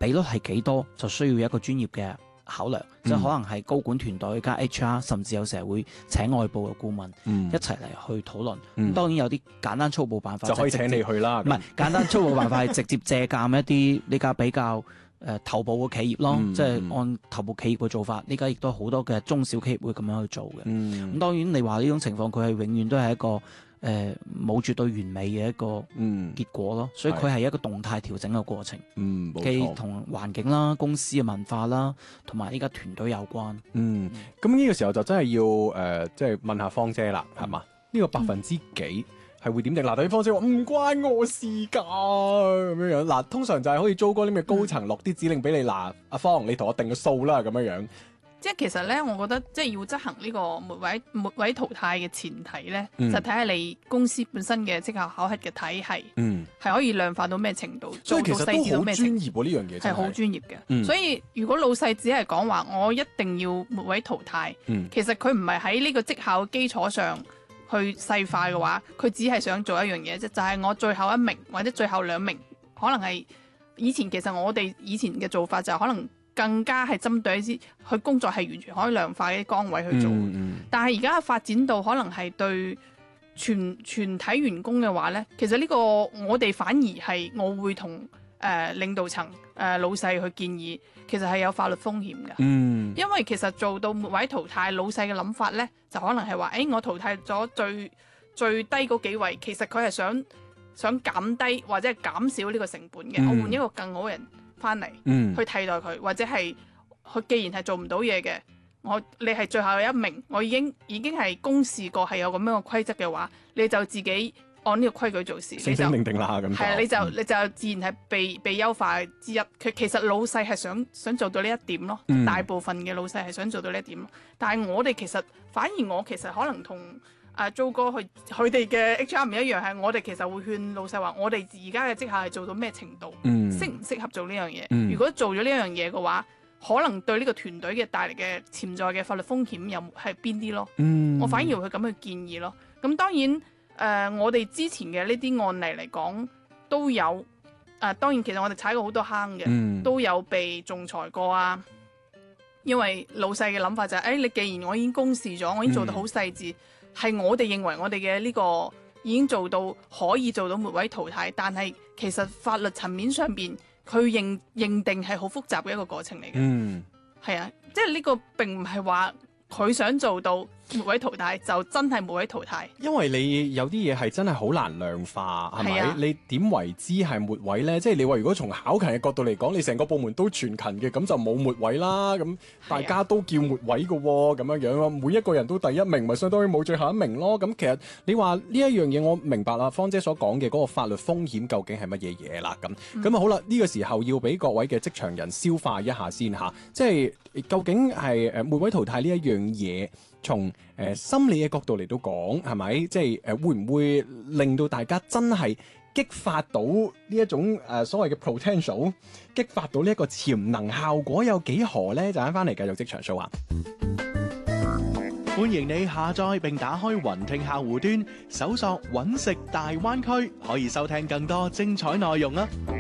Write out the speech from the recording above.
比率係幾多，就需要一個專業嘅考量，即係可能係高管團隊加 HR， 甚至有時候會請外部嘅顧問一齊嚟去討論。咁當然有啲簡單粗暴辦法就可以請你去啦。 唔係簡單粗暴辦法係直接借鑑一啲呢家比較頭部嘅企業咯，即係按頭部企業嘅做法。呢家亦都好多嘅中小企業會咁樣去做嘅。咁當然你話呢種情況，佢係永遠都係一個冇絕對完美嘅一個結果咯，所以佢係一個動態調整嘅過程。既同環境啦、公司嘅文化啦，同埋呢家團隊有關。 咁呢個時候就真係要即係問下芳姐啦，係嘛？呢個%幾係會點定？嗱，對方姐話唔關我事㗎咁樣樣。嗱，通常就係好似租哥啲咩高層落啲指令俾你，嗱，阿芳你同我定個數啦咁樣樣。 即係其實咧，我覺得即係要執行呢個末位淘汰嘅前提咧，就睇下你公司本身嘅績效考核嘅體系，係可以量化到咩程度， 所以其實都好專業喎，呢樣嘢係好專業嘅。所以如果老細只係講話我一定要末位淘汰，其實佢唔係喺呢個績效基礎上去細化嘅話，佢只係想做一樣嘢啫，就係我最後一名或者最後2名，可能係其實我哋以前嘅做法就可能更加係針對一啲佢工作係完全可以量化嘅崗位去做，但係而家發展到可能係對全體員工嘅話呢，其實呢個我哋反而係我會同領導層老細去建議，其實係有法律風險嘅。因為其實做到末位淘汰，老細嘅諗法呢，就可能係話，我淘汰咗最低嗰幾位，其實佢係想減低或者係減少呢個成本嘅，我換一個更好嘅人翻嚟去替代佢，或者係佢既然係做唔到嘢嘅，你係最後一名，我已經係公示過係有咁樣嘅規則嘅話，你就自己按呢個規矩做事， 醒醒定定啦咁。係啊，你就自然係被優化之一。其實老細係想做到呢一點咯，大部分嘅老細係想做到呢一點咯。但係我哋反而我其實可能同租哥佢哋嘅 HR 唔一樣，係我哋其實會勸老細話，我哋而家嘅績效係做到咩程度，適唔適合做呢樣嘢？如果做咗呢樣嘢嘅話，可能對呢個團隊嘅帶嚟嘅潛在嘅法律風險又係邊啲咯？我反而會咁去建議咯。咁當然我哋之前嘅呢啲案例嚟講都有當然其實我哋踩過好多坑嘅，都有被仲裁過啊。因為老細嘅諗法就係你既然我已經公示咗，我已經做到好細緻。係我哋認為我哋嘅呢個已經做到可以做到末位淘汰，但係其實法律層面上邊佢認定係好複雜嘅一個過程嚟嘅。係啊，即係呢個並唔係話佢想做到末位淘汰就真係末位淘汰， 因為你有啲嘢係真係好難量化，係咪？你點為之係末位呢？即係你話如果從考勤嘅角度嚟講，你成個部門都全勤嘅，咁就冇末位啦。咁大家都叫末位嘅喎，咁樣樣咯，每一個人都第一名，咪相當於冇最後一名咯。咁其實你話呢一樣嘢，我明白啦，芳姐所講嘅嗰個法律風險究竟係乜嘢嘢啦？咁好啦，呢個時候要俾各位嘅職場人消化一下先嚇，即係究竟係末位淘汰呢一樣嘢。從心理嘅角度嚟到講，係咪？即係會唔會令到大家真係激發到呢一種所謂嘅 potential， 激發到呢一個潛能效果有幾何呢？就翻嚟繼續職場 show 啊！ 歡迎你下載並打開雲聽客戶端，搜索揾食大灣區，可以收聽更多精彩內容啊！